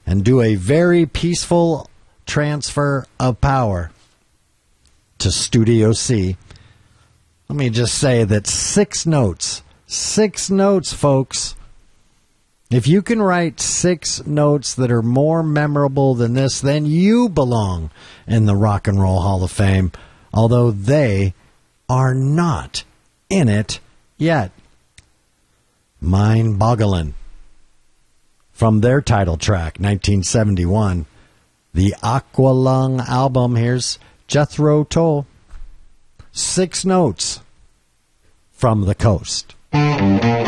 and do a very peaceful transfer of power to Studio C. Let me just say that 6 notes, folks. If you can write 6 notes that are more memorable than this, then you belong in the Rock and Roll Hall of Fame, although they are not in it yet. Mind-boggling. From their title track, 1971, the Aqualung album. Here's Jethro Tull. 6 notes from the coast.